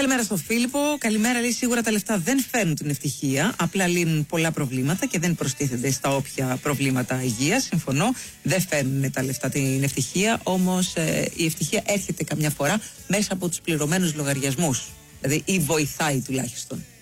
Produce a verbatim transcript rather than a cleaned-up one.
Καλημέρα στον Φίλιππο. Καλημέρα, λέει, σίγουρα τα λεφτά δεν φέρνουν την ευτυχία. Απλά λύνουν πολλά προβλήματα και δεν προστίθενται στα όποια προβλήματα υγείας. Συμφωνώ, δεν φέρνουν τα λεφτά την ευτυχία. Όμως ε, η ευτυχία έρχεται καμιά φορά μέσα από τους πληρωμένους λογαριασμούς. Δηλαδή, ή βοηθάει τουλάχιστον.